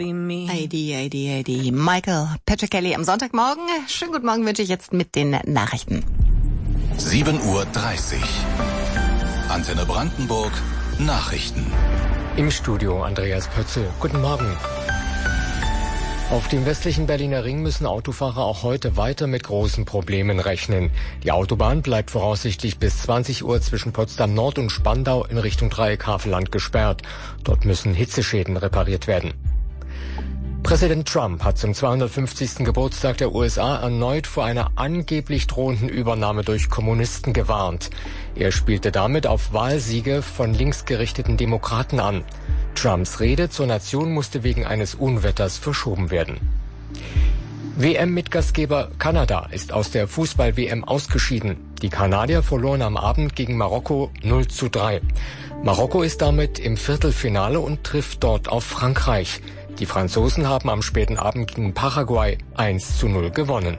AD. Michael Patrick Kelly am Sonntagmorgen. Schönen guten Morgen wünsche ich jetzt mit den Nachrichten. 7:30 Uhr. Antenne Brandenburg. Nachrichten. Im Studio Andreas Pötzel. Guten Morgen. Auf dem westlichen Berliner Ring müssen Autofahrer auch heute weiter mit großen Problemen rechnen. Die Autobahn bleibt voraussichtlich bis 20 Uhr zwischen Potsdam Nord und Spandau in Richtung Dreieck Havelland gesperrt. Dort müssen Hitzeschäden repariert werden. Präsident Trump hat zum 250. Geburtstag der USA erneut vor einer angeblich drohenden Übernahme durch Kommunisten gewarnt. Er spielte damit auf Wahlsiege von linksgerichteten Demokraten an. Trumps Rede zur Nation musste wegen eines Unwetters verschoben werden. WM-Mitgastgeber Kanada ist aus der Fußball-WM ausgeschieden. Die Kanadier verloren am Abend gegen Marokko 0:3. Marokko ist damit im Viertelfinale und trifft dort auf Frankreich. Die Franzosen haben am späten Abend gegen Paraguay 1:0 gewonnen.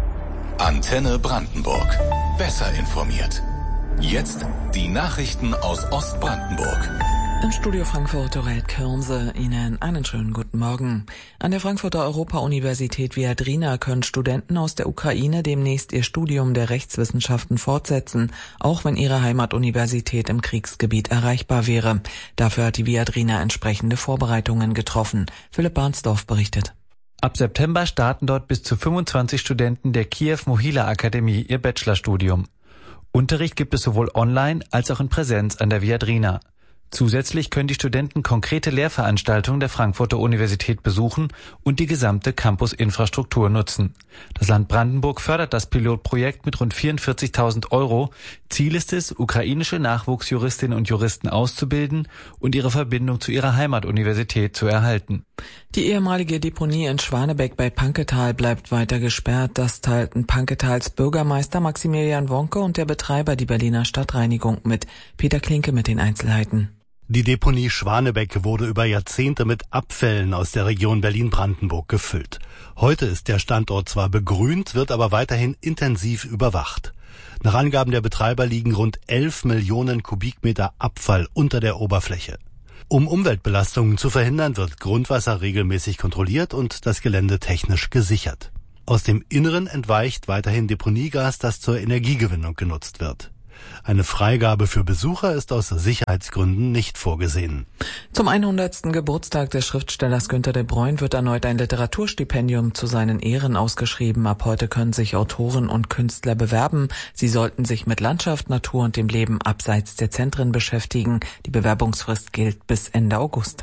Antenne Brandenburg. Besser informiert. Jetzt die Nachrichten aus Ostbrandenburg. Im Studio Frankfurt Dorette Kürnse, Ihnen einen schönen guten Morgen. An der Frankfurter Europa-Universität Viadrina können Studenten aus der Ukraine demnächst ihr Studium der Rechtswissenschaften fortsetzen, auch wenn ihre Heimatuniversität im Kriegsgebiet erreichbar wäre. Dafür hat die Viadrina entsprechende Vorbereitungen getroffen. Philipp Barnsdorf berichtet. Ab September starten dort bis zu 25 Studenten der Kiew-Mohila-Akademie ihr Bachelorstudium. Unterricht gibt es sowohl online als auch in Präsenz an der Viadrina. Zusätzlich können die Studenten konkrete Lehrveranstaltungen der Frankfurter Universität besuchen und die gesamte Campusinfrastruktur nutzen. Das Land Brandenburg fördert das Pilotprojekt mit rund 44.000 €. Ziel ist es, ukrainische Nachwuchsjuristinnen und Juristen auszubilden und ihre Verbindung zu ihrer Heimatuniversität zu erhalten. Die ehemalige Deponie in Schwanebeck bei Panketal bleibt weiter gesperrt. Das teilten Panketals Bürgermeister Maximilian Wonke und der Betreiber, die Berliner Stadtreinigung, mit. Peter Klinke mit den Einzelheiten. Die Deponie Schwanebeck wurde über Jahrzehnte mit Abfällen aus der Region Berlin-Brandenburg gefüllt. Heute ist der Standort zwar begrünt, wird aber weiterhin intensiv überwacht. Nach Angaben der Betreiber liegen rund 11 Millionen Kubikmeter Abfall unter der Oberfläche. Um Umweltbelastungen zu verhindern, wird Grundwasser regelmäßig kontrolliert und das Gelände technisch gesichert. Aus dem Inneren entweicht weiterhin Deponiegas, das zur Energiegewinnung genutzt wird. Eine Freigabe für Besucher ist aus Sicherheitsgründen nicht vorgesehen. Zum 100. Geburtstag des Schriftstellers Günter de Bruyne wird erneut ein Literaturstipendium zu seinen Ehren ausgeschrieben. Ab heute können sich Autoren und Künstler bewerben. Sie sollten sich mit Landschaft, Natur und dem Leben abseits der Zentren beschäftigen. Die Bewerbungsfrist gilt bis Ende August.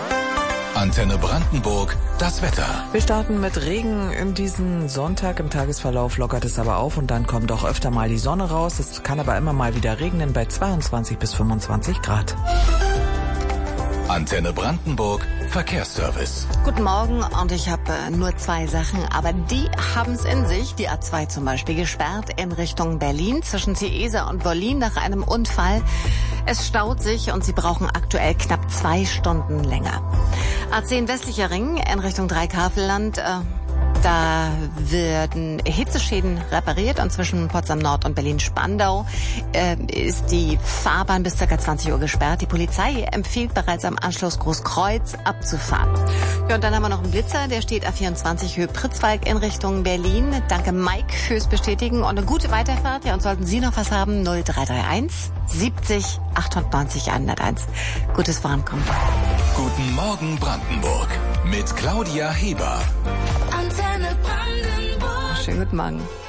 Antenne Brandenburg, das Wetter. Wir starten mit Regen in diesen Sonntag. Im Tagesverlauf lockert es aber auf und dann kommt auch öfter mal die Sonne raus. Es kann aber immer mal wieder regnen bei 22 bis 25 Grad. Antenne Brandenburg, Verkehrsservice. Guten Morgen und ich habe nur 2 Sachen, aber die haben es in sich. Die A2 zum Beispiel gesperrt in Richtung Berlin zwischen Ciesa und Berlin nach einem Unfall. Es staut sich und Sie brauchen aktuell knapp 2 Stunden länger. A10 westlicher Ring in Richtung Dreieck-Havelland. Da werden Hitzeschäden repariert und zwischen Potsdam Nord und Berlin-Spandau ist die Fahrbahn bis ca. 20 Uhr gesperrt. Die Polizei empfiehlt bereits am Anschluss Großkreuz abzufahren. Ja, und dann haben wir noch einen Blitzer, der steht A24 Höhe Pritzwalk in Richtung Berlin. Danke Mike fürs Bestätigen und eine gute Weiterfahrt. Ja, und sollten Sie noch was haben, 0331 70 98 101. Gutes Vorankommen. Guten Morgen Brandenburg mit Claudia Heber. Schönen guten Morgen.